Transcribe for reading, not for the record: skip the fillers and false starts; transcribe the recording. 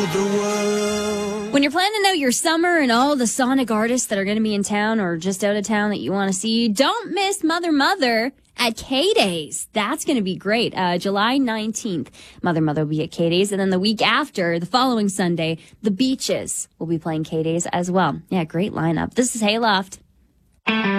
When you're planning out your summer and all the Sonic artists that are going to be in town or just out of town that you want to see, don't miss Mother at K-Days. That's going to be great. July 19th, Mother will be at K-Days. And then the week after, the following Sunday, the Beaches will be playing K-Days as well. Yeah, great lineup. This is Hayloft.